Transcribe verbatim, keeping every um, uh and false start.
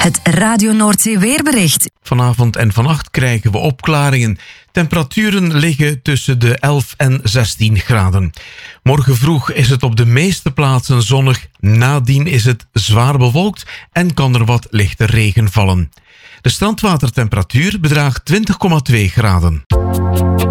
Het Radio Noordzee weerbericht. Vanavond en vannacht krijgen we opklaringen. Temperaturen liggen tussen de elf en zestien graden. Morgen vroeg is het op de meeste plaatsen zonnig. Nadien is het zwaar bewolkt en kan er wat lichte regen vallen. De strandwatertemperatuur bedraagt twintig komma twee graden.